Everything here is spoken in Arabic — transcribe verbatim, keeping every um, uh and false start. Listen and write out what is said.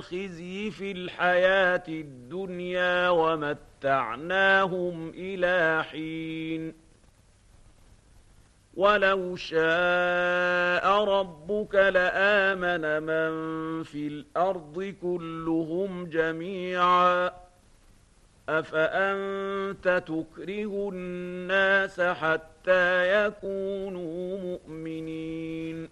خزي في الحياة الدنيا ومتعناهم إلى حين ولو شاء ربك لآمن من في الأرض كلهم جميعا أفأنت تكره الناس حتى يكونوا مؤمنين